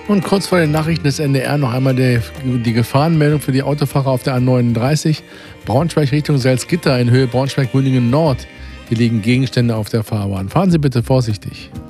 Und kurz vor den Nachrichten des NDR noch einmal die Gefahrenmeldung für die Autofahrer auf der A39. Braunschweig Richtung Salzgitter in Höhe Braunschweig-Münningen Nord. Hier liegen Gegenstände auf der Fahrbahn. Fahren Sie bitte vorsichtig.